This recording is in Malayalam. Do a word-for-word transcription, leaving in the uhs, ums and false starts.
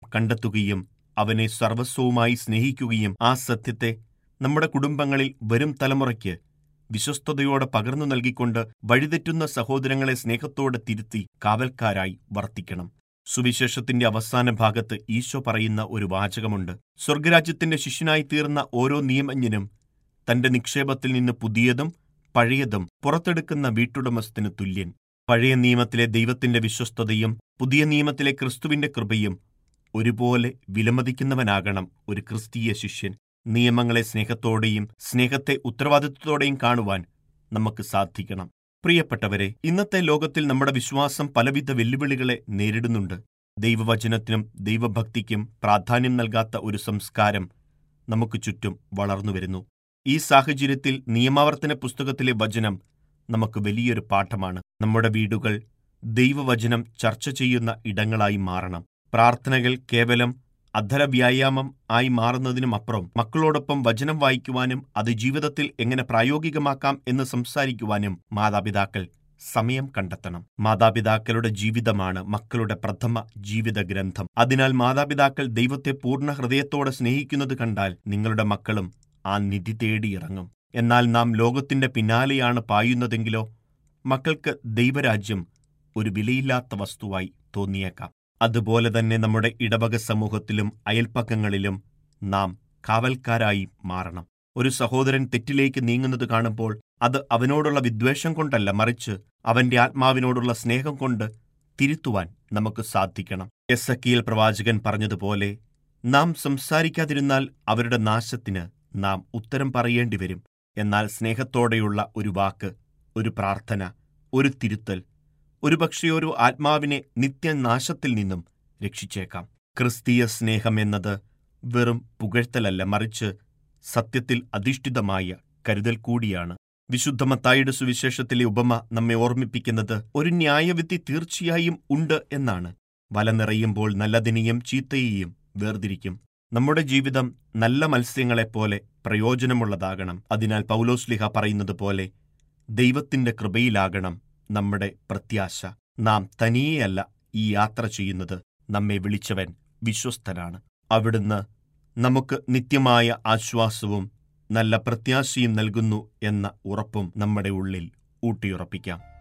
കണ്ടെത്തുകയും അവനെ സർവസ്വവുമായി സ്നേഹിക്കുകയും ആ സത്യത്തെ നമ്മുടെ കുടുംബങ്ങളിൽ വരും തലമുറയ്ക്ക് വിശ്വസ്തയോടെ പകർന്നു നൽകിക്കൊണ്ട് വഴിതെറ്റുന്ന സഹോദരങ്ങളെ സ്നേഹത്തോടെ തിരുത്തി കാവൽക്കാരായി വർത്തിക്കണം. സുവിശേഷത്തിന്റെ അവസാന ഭാഗത്ത് ഈശോ പറയുന്ന ഒരു വാചകമുണ്ട്. സ്വർഗരാജ്യത്തിന്റെ ശിഷ്യനായി തീർന്ന ഓരോ നിയമജ്ഞനും തന്റെ നിക്ഷേപത്തിൽ നിന്ന് പുതിയതും പഴയതും പുറത്തെടുക്കുന്ന വീട്ടുടമസ്ഥന് തുല്യൻ. പഴയ നിയമത്തിലെ ദൈവത്തിന്റെ വിശ്വസ്തതയും പുതിയ നിയമത്തിലെ ക്രിസ്തുവിന്റെ കൃപയും ഒരുപോലെ വിലമതിക്കുന്നവനാകണം ഒരു ക്രിസ്തീയ ശിഷ്യൻ. നിയമങ്ങളെ സ്നേഹത്തോടെയും സ്നേഹത്തെ ഉത്തരവാദിത്വത്തോടെയും കാണുവാൻ നമുക്ക് സാധിക്കണം. പ്രിയപ്പെട്ടവരെ, ഇന്നത്തെ ലോകത്തിൽ നമ്മുടെ വിശ്വാസം പലവിധ വെല്ലുവിളികളെ നേരിടുന്നുണ്ട്. ദൈവവചനത്തിനും ദൈവഭക്തിക്കും പ്രാധാന്യം നൽകാത്ത ഒരു സംസ്കാരം നമുക്ക് ചുറ്റും വളർന്നുവരുന്നു. ഈ സാഹചര്യത്തിൽ നിയമാവർത്തന പുസ്തകത്തിലെ വചനം നമുക്ക് വലിയൊരു പാഠമാണ്. നമ്മുടെ വീടുകൾ ദൈവവചനം ചർച്ച ചെയ്യുന്ന ഇടങ്ങളായി മാറണം. പ്രാർത്ഥനകൾ കേവലം അധരവ്യായാമം ആയി മാറുന്നതിനുമപ്പുറം മക്കളോടൊപ്പം വചനം വായിക്കുവാനും അത് ജീവിതത്തിൽ എങ്ങനെ പ്രായോഗികമാക്കാം എന്ന് സംസാരിക്കുവാനും മാതാപിതാക്കൾ സമയം കണ്ടെത്തണം. മാതാപിതാക്കളുടെ ജീവിതമാണ് മക്കളുടെ പ്രഥമ ജീവിത ഗ്രന്ഥം. അതിനാൽ മാതാപിതാക്കൾ ദൈവത്തെ പൂർണ്ണ ഹൃദയത്തോടെ സ്നേഹിക്കുന്നത് കണ്ടാൽ നിങ്ങളുടെ മക്കളും ആ നിധി തേടിയിറങ്ങും. എന്നാൽ നാം ലോകത്തിന്റെ പിന്നാലെയാണ് പായുന്നതെങ്കിലോ മക്കൾക്ക് ദൈവരാജ്യം ഒരു വിലയില്ലാത്ത വസ്തുവായി തോന്നിയേക്കാം. അതുപോലെ തന്നെ നമ്മുടെ ഇടവക സമൂഹത്തിലും അയൽപ്പക്കങ്ങളിലും നാം കാവൽക്കാരായി മാറണം. ഒരു സഹോദരൻ തെറ്റിലേക്ക് നീങ്ങുന്നത് കാണുമ്പോൾ അത് അവനോടുള്ള വിദ്വേഷം കൊണ്ടല്ല, മറിച്ച് അവന്റെ ആത്മാവിനോടുള്ള സ്നേഹം കൊണ്ട് തിരുത്തുവാൻ നമുക്ക് സാധിക്കണം. എസെക്കിയേൽ പ്രവാചകൻ പറഞ്ഞതുപോലെ, നാം സംസാരിക്കാതിരുന്നാൽ അവരുടെ നാശത്തിന് നാം ഉത്തരം പറയേണ്ടി വരും. എന്നാൽ സ്നേഹത്തോടെയുള്ള ഒരു വാക്ക്, ഒരു പ്രാർത്ഥന, ഒരു തിരുത്തൽ ഒരുപക്ഷെ ഒരു ആത്മാവിനെ നിത്യനാശത്തിൽ നിന്നും രക്ഷിച്ചേക്കാം. ക്രിസ്തീയ സ്നേഹം എന്നത് വെറും പുകഴ്ത്തലല്ല, മറിച്ച് സത്യത്തിൽ അധിഷ്ഠിതമായ കരുതൽ കൂടിയാണ്. വിശുദ്ധ മത്തായിയുടെ സുവിശേഷത്തിലെ ഉപമ നമ്മെ ഓർമ്മിപ്പിക്കുന്നത് ഒരു ന്യായവിധി തീർച്ചയായും ഉണ്ട് എന്നാണ്. വല നിറയുമ്പോൾ നല്ലതിനെയും ചീത്തയെയും വേർതിരിക്കും. നമ്മുടെ ജീവിതം നല്ല മത്സ്യങ്ങളെപ്പോലെ പ്രയോജനമുള്ളതാകണം. അതിനാൽ പൗലോസ്ലീഹ പറയുന്നത് പോലെ ദൈവത്തിന്റെ കൃപയിലാകണം നമ്മുടെ പ്രത്യാശ. നാം തനിയെയല്ല ഈ യാത്ര ചെയ്യുന്നത്. നമ്മെ വിളിച്ചവൻ വിശ്വസ്തനാണ്. അവിടുന്ന് നമുക്ക് നിത്യമായ ആശ്വാസവും നല്ല പ്രത്യാശയും നൽകുന്നു എന്ന ഉറപ്പും നമ്മുടെ ഉള്ളിൽ ഊട്ടിയുറപ്പിക്കാം.